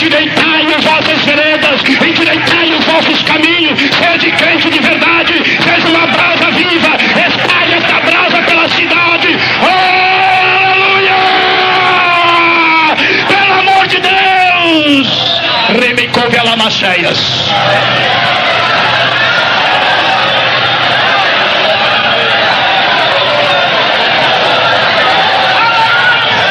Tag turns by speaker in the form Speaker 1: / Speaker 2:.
Speaker 1: endireitai as vossas veredas, endireitai os vossos caminhos, sede crente de verdade, seja uma brasa viva, espalhe esta brasa pela cidade. Aleluia! Pelo amor de Deus! Remecou Velamaceias.